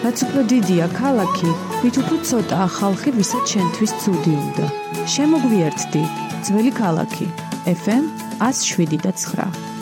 რაც უფრო დიდია ქალაქი, მით უფრო ცოტაა ხალხი, ვისაც შენთვის ცუდი უნდა. შემოგვიერთდი, ძველი ქალაქი, FM 107.9.